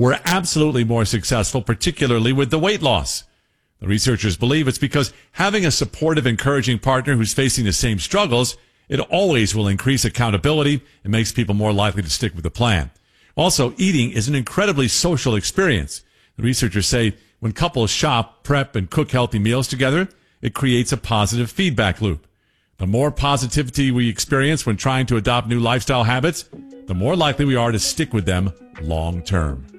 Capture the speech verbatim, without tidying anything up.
we're absolutely more successful, particularly with the weight loss. The researchers believe it's because having a supportive, encouraging partner who's facing the same struggles, it always will increase accountability and makes people more likely to stick with the plan. Also, eating is an incredibly social experience. The researchers say when couples shop, prep, and cook healthy meals together, it creates a positive feedback loop. The more positivity we experience when trying to adopt new lifestyle habits, the more likely we are to stick with them long term.